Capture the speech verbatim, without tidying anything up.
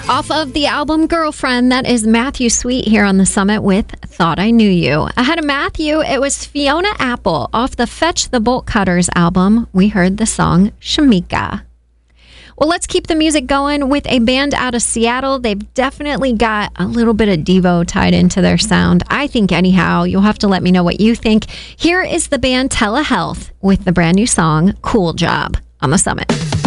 Off of the album Girlfriend, that is Matthew Sweet here on the Summit with Thought I Knew You. Ahead of Matthew, it was Fiona Apple. Off the Fetch the Bolt Cutters album, we heard the song Shamika. Well, let's keep the music going with a band out of Seattle. They've definitely got a little bit of Devo tied into their sound. I think anyhow. You'll have to let me know what you think. Here is the band Telehealth with the brand new song Cool Job on the Summit.